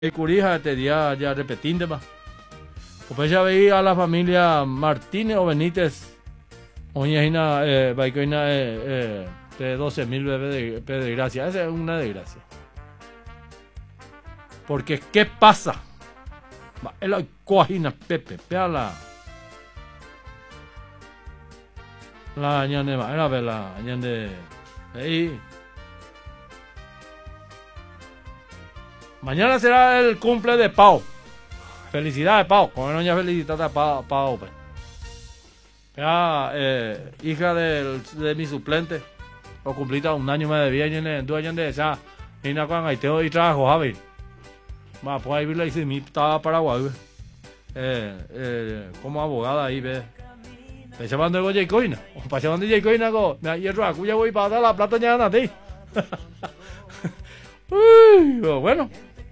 Curija te día ya repetindo más. Pues ya veía a la familia Martínez o Benítez. Hoy hay una de 12.000 bebés de desgracia. Esa es una desgracia. Porque, ¿qué pasa? El coajina Pepe, pea la ñande más, era la ñande ahí. Mañana será el cumple de Pau. Felicidades, Pau. Con una felicitada a Pau. Hija de mi suplente. O cumplida un año más de vida en 2 años de esa. Y no cuando hay trabajo, Javi. Pues ahí vi la hice mi estaba Paraguay. Como abogada ahí, ve. Te llaman de Goycoina. O para llaman de Goycoina, me hierro a cuya voy para dar la plata ya a ti. Bueno.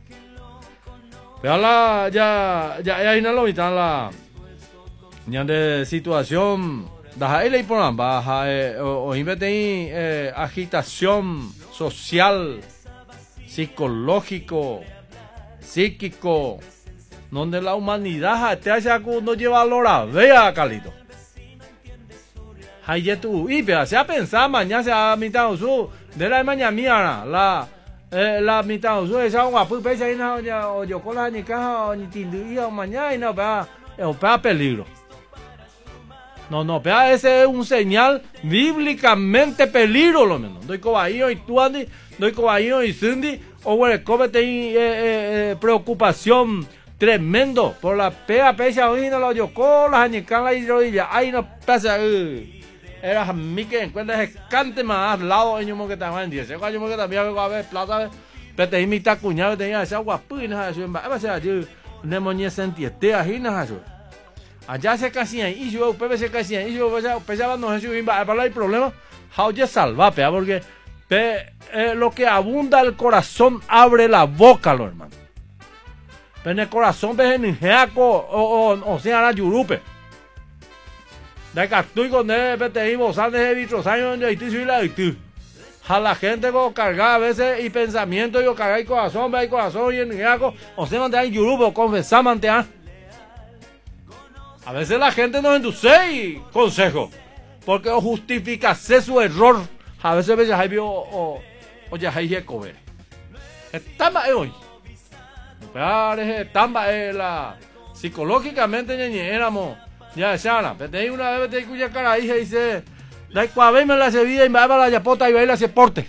Veala, ya hay una lomita la de situación. Ahí le ponen baja o inventen agitación social, psicológico, psíquico, donde la humanidad te hace no lleva lora, vea Calito. Ahí tú, y se ha pensado mañana se ha mitad de la mañana mía la mitad esa guapo pesa ahí no o yo con la ni caja ni tinduía mañana y no vea peligro. No, vea ese es un señal bíblicamente peligro lo menos. Doy cobayo y tú andi, doy cobayo y Cindy o bueno, cómete preocupación tremendo por la pesa hoy no lo yo con la ni caja y rodilla. Ahí no pasa era a mí que encuentra ese cante más al lado de ñomo que estaba en 10 años que también va a ver plata pero te imita cuñado tenía esa guapina eso va a ser yo no moñe sentiete ajina eso allá se casi y yo pepe se casi y yo pensaba no eso va para el problema how ya salva porque lo que abunda el corazón abre la boca lo hermano pero en el corazón ves en jaco o sea la yurupe de cartuy con PTI bozal de vitros años de Haití la Haití a la gente con cargar a veces y pensamiento yo cargar y corazón ve y corazón y en jaco o se mantea en yurupe confesar mantea a veces la gente nos induce y consejo porque justificase su error a veces ya hay vio o ya hay comer estamba hoy estamba la psicológicamente éramos ya Sara, pero tenía una vez te cuya cara hija y dice, da cuaveme la sevilla y me va la yapota y va a ir a ese porte.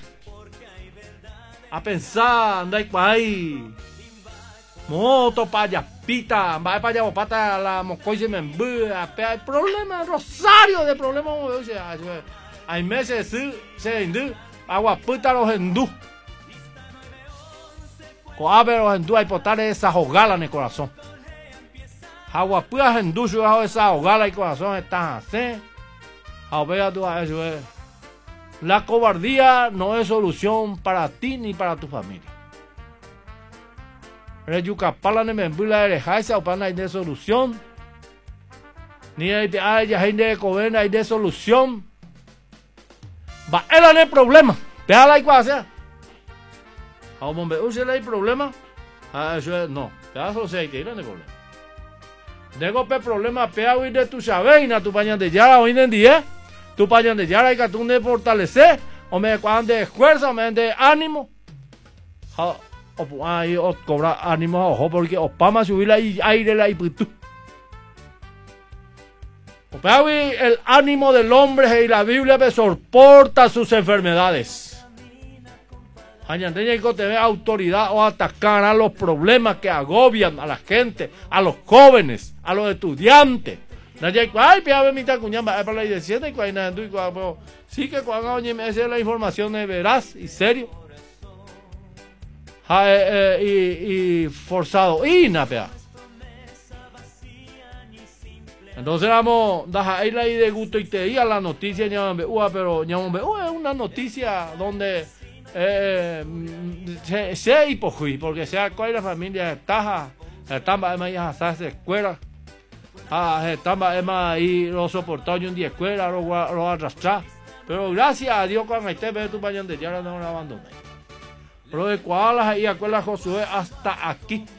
A pensar, anda y moto para pita, va para allá pata la moscoy se me embuda, hay problema, rosario de problemas, o sea, hay meses se hindú, agua puta los hindú. Coabe los hindú hay potales esa jogala en el corazón. Agua pura henducho bajo esa hogala y corazón están así. A ver tú a eso es. La cobardía no es solución para ti ni para tu familia. El yucapala ne membula de jaisa o pana hay de solución. Ni hay de comer hay de solución. Va él no hay problema. Déjala y hacer. A un bombe usted hay problema. Eso es no. Eso se hay que ir no hay problema. Dego pe problema pea y de tu chaveina, tu pañan de yara hoy en día, tu pañan de yara hay que tú de fortalecer, o me cuan de fuerza, o me de ánimo, o cobrar ánimo, ojo, porque o pama subir la aire la y putu. O pea el ánimo del hombre y la Biblia me soporta sus enfermedades. Añanteña y te ve autoridad o atacar a los problemas que agobian a la gente, a los jóvenes, a los estudiantes. Ay, pia mi tacuñamba, para la idea y cuando sí que cuando me hace la información es veraz y serio. Y forzado. Y napea. Entonces vamos, ahí la de gusto y te diga la noticia, pero es una noticia donde se hipojui porque sea cuál la familia está además de escuela estaba además ahí lo soportó en 10 escuela lo arrastrar pero gracias a Dios cuando esté ve tu pañón de ya no lo abandoné Pero de cuadras y acuerda Josué hasta aquí.